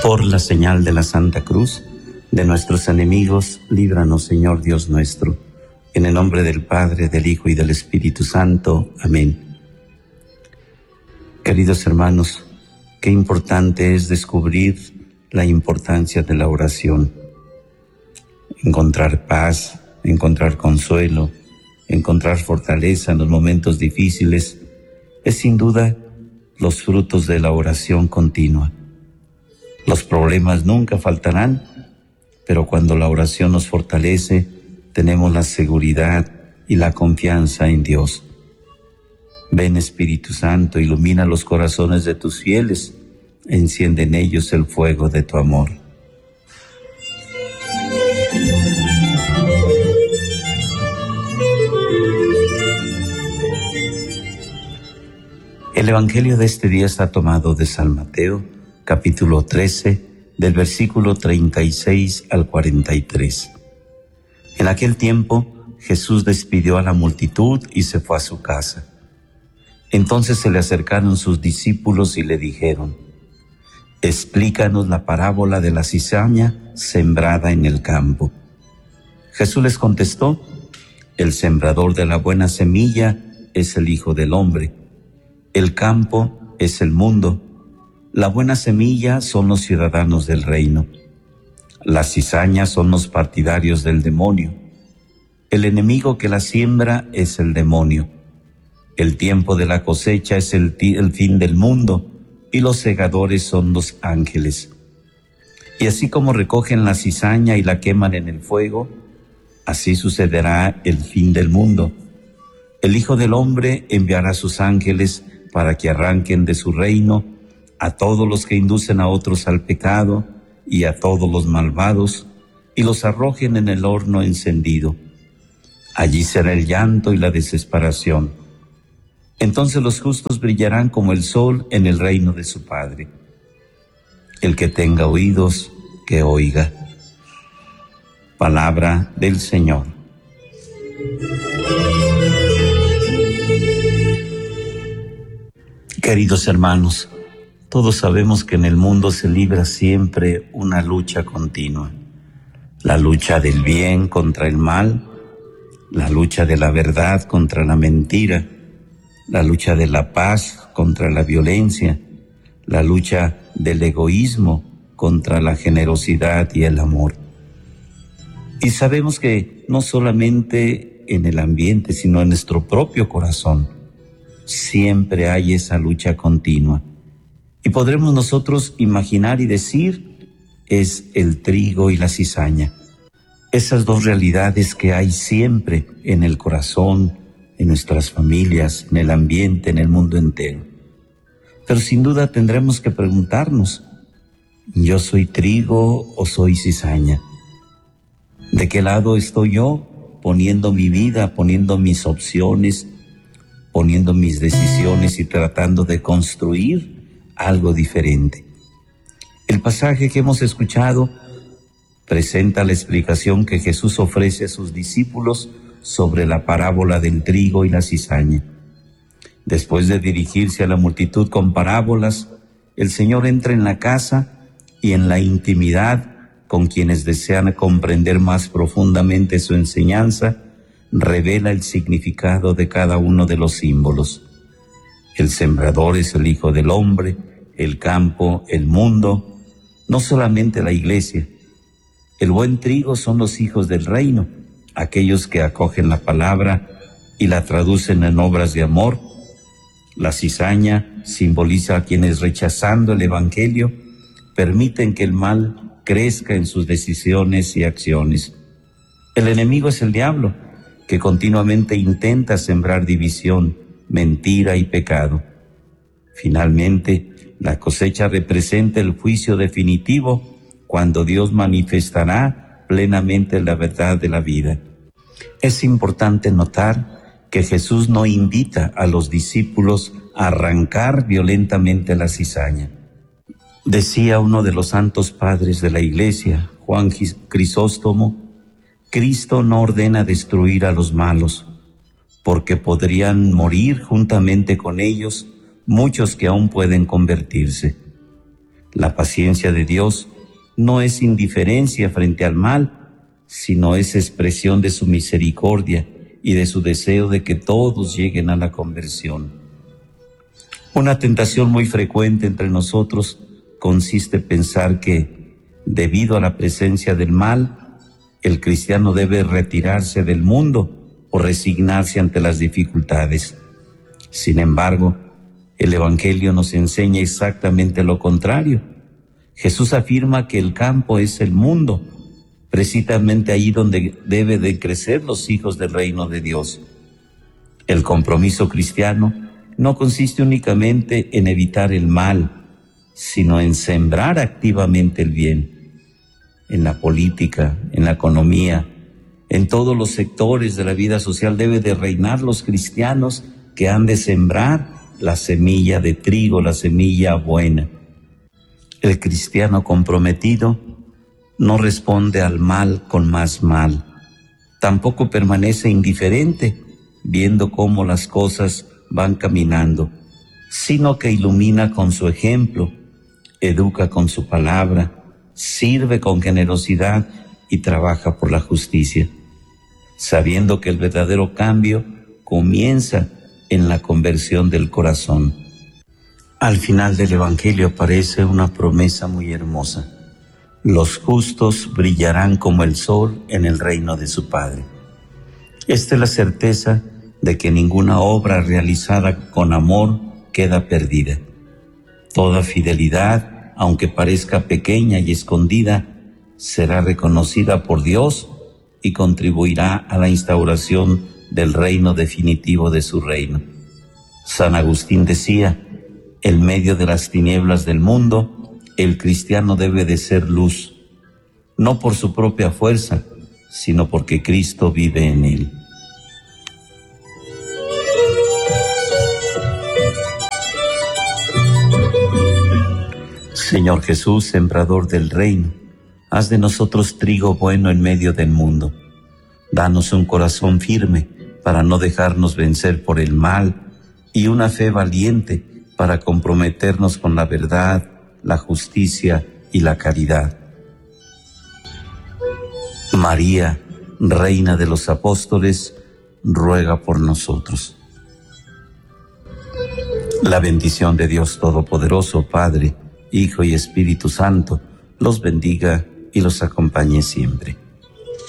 Por la señal de la Santa Cruz, de nuestros enemigos, líbranos, Señor Dios nuestro. En el nombre del Padre, del Hijo y del Espíritu Santo. Amén. Queridos hermanos, qué importante es descubrir la importancia de la oración. Encontrar paz, encontrar consuelo, encontrar fortaleza en los momentos difíciles, es sin duda los frutos de la oración continua. Los problemas nunca faltarán, pero cuando la oración nos fortalece, tenemos la seguridad y la confianza en Dios. Ven, Espíritu Santo, ilumina los corazones de tus fieles, enciende en ellos el fuego de tu amor. El Evangelio de este día está tomado de San Mateo, capítulo 13, del versículo 36 al 43. En aquel tiempo, Jesús despidió a la multitud y se fue a su casa. Entonces se le acercaron sus discípulos y le dijeron: «Explícanos la parábola de la cizaña sembrada en el campo». Jesús les contestó: «El sembrador de la buena semilla es el Hijo del Hombre. El campo es el mundo. La buena semilla son los ciudadanos del reino. Las cizañas son los partidarios del demonio. El enemigo que la siembra es el demonio. El tiempo de la cosecha es el fin del mundo, y los segadores son los ángeles. Y así como recogen la cizaña y la queman en el fuego, así sucederá el fin del mundo. El Hijo del Hombre enviará a sus ángeles para que arranquen de su reino a todos los que inducen a otros al pecado y a todos los malvados, y los arrojen en el horno encendido. Allí será el llanto y la desesperación. Entonces los justos brillarán como el sol en el reino de su Padre. El que tenga oídos, que oiga». Palabra del Señor. Queridos hermanos, todos sabemos que en el mundo se libra siempre una lucha continua. La lucha del bien contra el mal, la lucha de la verdad contra la mentira, la lucha de la paz contra la violencia, la lucha del egoísmo contra la generosidad y el amor. Y sabemos que no solamente en el ambiente, sino en nuestro propio corazón, siempre hay esa lucha continua. Y podremos nosotros imaginar y decir, es el trigo y la cizaña. Esas dos realidades que hay siempre en el corazón, en nuestras familias, en el ambiente, en el mundo entero. Pero sin duda tendremos que preguntarnos, ¿yo soy trigo o soy cizaña? ¿De qué lado estoy yo poniendo mi vida, poniendo mis opciones, poniendo mis decisiones y tratando de construir algo diferente? El pasaje que hemos escuchado presenta la explicación que Jesús ofrece a sus discípulos sobre la parábola del trigo y la cizaña. Después de dirigirse a la multitud con parábolas, el Señor entra en la casa y en la intimidad con quienes desean comprender más profundamente su enseñanza, revela el significado de cada uno de los símbolos. El sembrador es el Hijo del Hombre, el campo, el mundo, no solamente la iglesia. El buen trigo son los hijos del reino, aquellos que acogen la palabra y la traducen en obras de amor. La cizaña simboliza a quienes, rechazando el Evangelio, permiten que el mal crezca en sus decisiones y acciones. El enemigo es el diablo, que continuamente intenta sembrar división, mentira y pecado. Finalmente, la cosecha representa el juicio definitivo, cuando Dios manifestará plenamente la verdad de la vida. Es importante notar que Jesús no invita a los discípulos a arrancar violentamente la cizaña. Decía uno de los santos padres de la Iglesia, Juan Crisóstomo, Cristo no ordena destruir a los malos, porque podrían morir juntamente con ellos muchos que aún pueden convertirse. La paciencia de Dios no es indiferencia frente al mal, sino es expresión de su misericordia y de su deseo de que todos lleguen a la conversión. Una tentación muy frecuente entre nosotros consiste en pensar que, debido a la presencia del mal, el cristiano debe retirarse del mundo o resignarse ante las dificultades. Sin embargo, el Evangelio nos enseña exactamente lo contrario. Jesús afirma que el campo es el mundo, precisamente allí donde deben de crecer los hijos del reino de Dios. El compromiso cristiano no consiste únicamente en evitar el mal, sino en sembrar activamente el bien. En la política, en la economía, en todos los sectores de la vida social debe de reinar los cristianos que han de sembrar la semilla de trigo, la semilla buena. El cristiano comprometido no responde al mal con más mal. Tampoco permanece indiferente viendo cómo las cosas van caminando, sino que ilumina con su ejemplo, educa con su palabra, sirve con generosidad y trabaja por la justicia, sabiendo que el verdadero cambio comienza en la conversión del corazón. Al final del Evangelio aparece una promesa muy hermosa: los justos brillarán como el sol en el reino de su Padre. Esta es la certeza de que ninguna obra realizada con amor queda perdida. Toda fidelidad, aunque parezca pequeña y escondida, será reconocida por Dios y contribuirá a la instauración del reino definitivo de su reino. San Agustín decía: en medio de las tinieblas del mundo, el cristiano debe de ser luz, no por su propia fuerza, sino porque Cristo vive en él. Señor Jesús, sembrador del reino, haz de nosotros trigo bueno en medio del mundo. Danos un corazón firme para no dejarnos vencer por el mal y una fe valiente para comprometernos con la verdad, la justicia y la caridad. María, Reina de los Apóstoles, ruega por nosotros. La bendición de Dios Todopoderoso, Padre, Hijo y Espíritu Santo, los bendiga y los acompañe siempre.